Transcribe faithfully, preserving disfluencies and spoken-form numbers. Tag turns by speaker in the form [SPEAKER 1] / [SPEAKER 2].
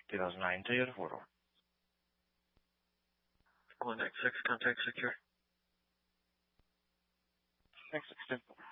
[SPEAKER 1] two thousand nine Toyota four-door.
[SPEAKER 2] one nine six, contact secure.
[SPEAKER 1] six six two.